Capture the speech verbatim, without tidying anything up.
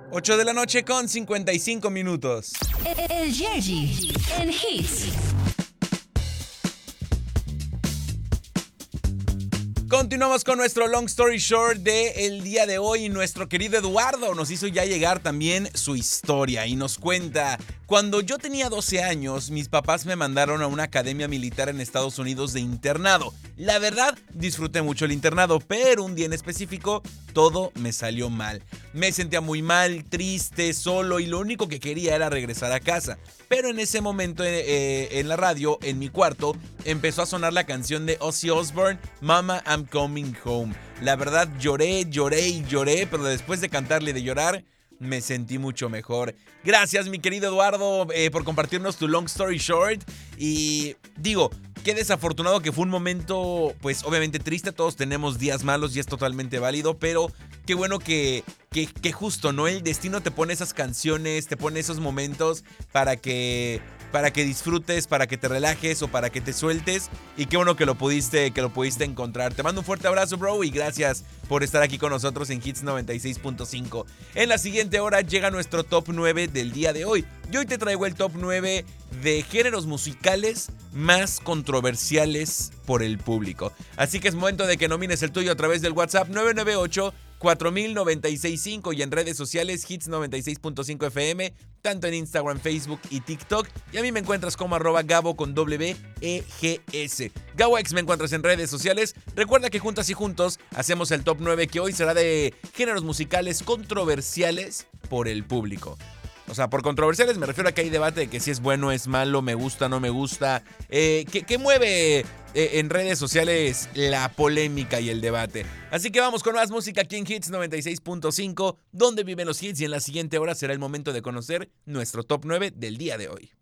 ocho de la noche con cincuenta y cinco minutos. El Jersey en Hits. Continuamos con nuestro long story short de el día de hoy. Nuestro querido Eduardo nos hizo ya llegar también su historia y nos cuenta: cuando yo tenía doce años, mis papás me mandaron a una academia militar en Estados Unidos de internado. La verdad, disfruté mucho el internado, pero un día en específico todo me salió mal. Me sentía muy mal, triste, solo, y lo único que quería era regresar a casa. Pero en ese momento eh, en la radio, en mi cuarto, empezó a sonar la canción de Ozzy Osbourne, Mama, I'm Coming Home. La verdad, lloré, lloré y lloré, pero después de cantarle y de llorar, me sentí mucho mejor. Gracias, mi querido Eduardo, eh, por compartirnos tu long story short. Y digo, qué desafortunado que fue un momento, pues obviamente triste. Todos tenemos días malos y es totalmente válido, pero qué bueno que, que, que justo, ¿no? El destino te pone esas canciones, te pone esos momentos para que, para que disfrutes, para que te relajes o para que te sueltes. Y qué bueno que lo pudiste, que lo pudiste encontrar. Te mando un fuerte abrazo, bro, y gracias por estar aquí con nosotros en Hits noventa y seis punto cinco. En la siguiente hora llega nuestro top nueve del día de hoy. Y hoy te traigo el top nueve de géneros musicales más controversiales por el público. Así que es momento de que nomines el tuyo a través del WhatsApp nueve nueve ocho, cuatro mil noventa y seis cinco y en redes sociales Hits noventa y seis punto cinco F M, tanto en Instagram, Facebook y TikTok. Y a mí me encuentras como arroba Gabo con W E G S. GaboX me encuentras en redes sociales. Recuerda que juntas y juntos hacemos el top nueve, que hoy será de géneros musicales controversiales por el público. O sea, por controversiales me refiero a que hay debate de que si es bueno, es malo, me gusta, no me gusta. Eh, ¿qué, qué mueve eh, en redes sociales la polémica y el debate? Así que vamos con más música aquí en Hits noventa y seis punto cinco, donde viven los hits. Y en la siguiente hora será el momento de conocer nuestro top nueve del día de hoy.